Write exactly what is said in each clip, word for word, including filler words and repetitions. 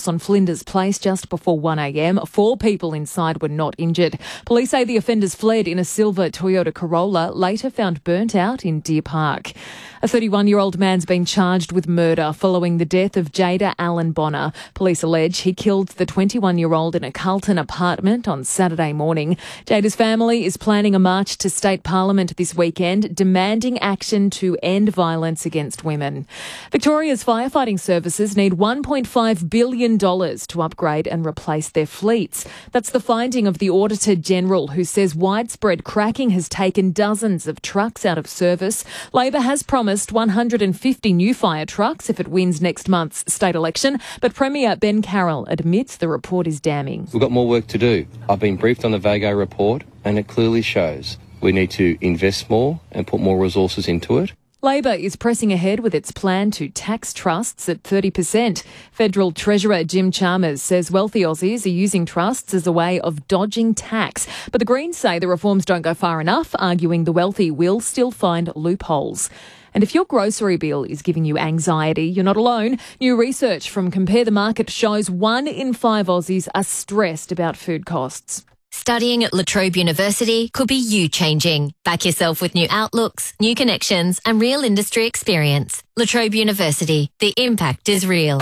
house on Flinders Place just before one a m. Four people inside were not injured. Police say the offenders fled in a silver Toyota Corolla, later found burnt out in Deer Park. A thirty-one-year-old man's been charged with murder following the death of Jada Allen Bonner. Police allege he killed the twenty-one-year-old in a Carlton apartment on Saturday morning. Jada's family is planning a march to State Parliament this weekend, demanding action to end violence against women. Victoria's firefighting services need one point five billion dollars to upgrade and replace their fleets. That's the finding of the Auditor General, who says widespread cracking has taken dozens of trucks out of service. Labor has promised one hundred fifty new fire trucks if it wins next month's state election, but Premier Ben Carroll admits the report is damning. We've got more work to do. I've been briefed on the Vago report, and it clearly shows we need to invest more and put more resources into it. Labor is pressing ahead with its plan to tax trusts at thirty percent. Federal Treasurer Jim Chalmers says wealthy Aussies are using trusts as a way of dodging tax. But the Greens say the reforms don't go far enough, arguing the wealthy will still find loopholes. And if your grocery bill is giving you anxiety, you're not alone. New research from Compare the Market shows one in five Aussies are stressed about food costs. Studying at La Trobe University could be you changing. Back yourself with new outlooks, new connections and real industry experience. La Trobe University. The impact is real.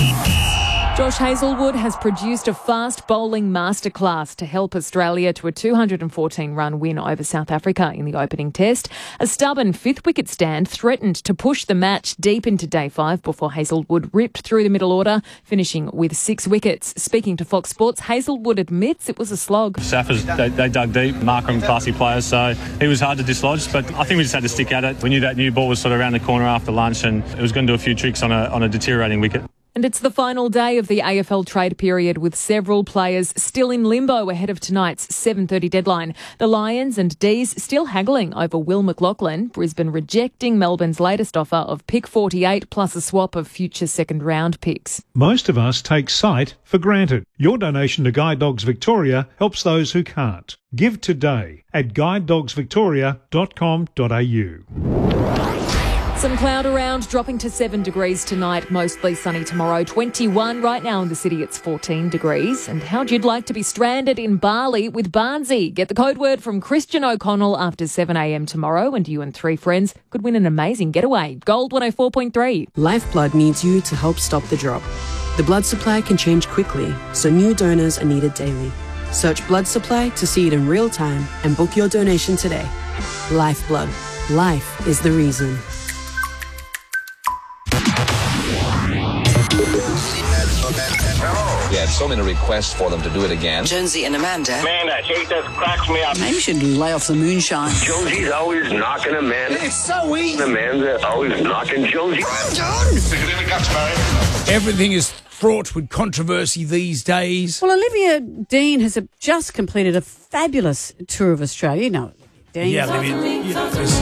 Josh Hazlewood has produced a fast bowling masterclass to help Australia to a two hundred fourteen run win over South Africa in the opening test. A stubborn fifth wicket stand threatened to push the match deep into day five before Hazlewood ripped through the middle order, finishing with six wickets. Speaking to Fox Sports, Hazlewood admits it was a slog. Saffers, they, they dug deep. Markram, classy players, so he was hard to dislodge, but I think we just had to stick at it. We knew that new ball was sort of around the corner after lunch and it was going to do a few tricks on a, on a deteriorating wicket. And it's the final day of the A F L trade period with several players still in limbo ahead of tonight's seven thirty deadline. The Lions and D's still haggling over Will McLachlan. Brisbane rejecting Melbourne's latest offer of pick forty-eight plus a swap of future second round picks. Most of us take sight for granted. Your donation to Guide Dogs Victoria helps those who can't. Give today at guide dogs victoria dot com dot a u. Some cloud around, dropping to seven degrees tonight, mostly sunny tomorrow. twenty-one right now in the city, it's fourteen degrees. And how'd you like to be stranded in Bali with Barnsey? Get the code word from Christian O'Connell after seven a m tomorrow, and you and three friends could win an amazing getaway. Gold one oh four point three. Lifeblood needs you to help stop the drop. The blood supply can change quickly, so new donors are needed daily. Search blood supply to see it in real time and book your donation today. Lifeblood. Life is the reason. We had so many requests for them to do it again. Jonesy and Amanda. Man, that shit just cracks me up. Maybe we should lay off the moonshine. Josie's always knocking Amanda. It's so easy. Amanda always knocking Josie. I'm done. Stick it in the guts, Barry. Everything is fraught with controversy these days. Well, Olivia Dean has a, just completed a fabulous tour of Australia. You know, Dean. Yeah, Olivia. Yeah, this,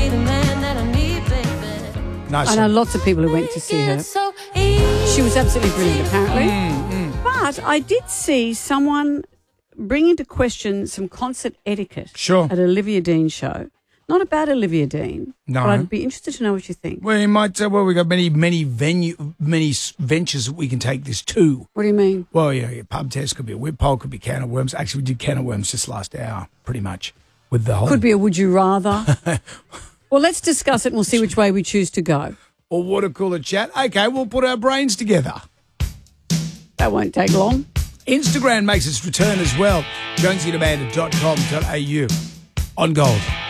nice. I know lots of people who went to see her. She was absolutely brilliant, apparently. Mm, mm. But I did see someone bring into question some concert etiquette sure. at Olivia Dean's show. Not about Olivia Dean. No. But I'd be interested to know what you think. Well, you might say, well, we've got many, many venue, many ventures that we can take this to. What do you mean? Well, yeah, your pub test could be a whip poll, could be can of worms. Actually, we did can of worms just last hour, pretty much, with the whole... Could be a would you rather. Well, let's discuss it and we'll see which way we choose to go. Or water cooler chat. Okay, we'll put our brains together. That won't take long. Instagram makes its return as well. jonesy and amanda dot com dot a u on Gold.